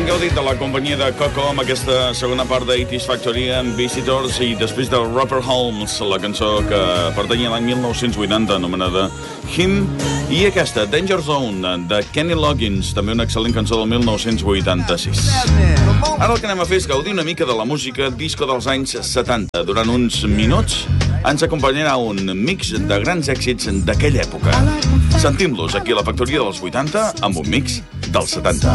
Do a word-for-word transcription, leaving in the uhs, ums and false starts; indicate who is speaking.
Speaker 1: gaudit de la companyia de Coco amb aquesta segona part de eighties Factory amb Visitors i després de Robert Holmes, la cançó que pertanyia a l'any mil nou-cents vuitanta, anomenada Him, i aquesta, Danger Zone, de Kenny Loggins, també una excel·lent cançó del mil nou-cents vuitanta-sis. Ara el que anem a fer és gaudir una mica de la música disco dels anys setanta. Durant uns minuts ens acompanyarà un mix de grans èxits d'aquella època. Sentim-los aquí a la Factoria dels vuitanta amb un mix dels setanta.